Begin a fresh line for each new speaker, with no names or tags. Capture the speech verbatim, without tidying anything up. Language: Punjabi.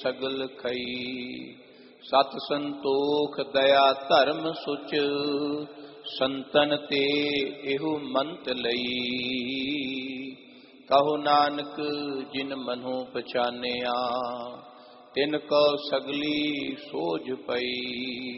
ਸਗਲ ਖਈ। ਸਤ ਸੰਤੋਖ ਦਇਆ ਧਰਮ ਸੁਚ ਸੰਤਨ ਤੇ ਇਹੋ ਮੰਤ ਲਈ। ਕਹੋ ਨਾਨਕ ਜਿਨ ਮਨੋ ਪਛਾਨਿਆ ਤਿਨ ਕੋ ਸਗਲੀ ਸੋਝ ਪਈ।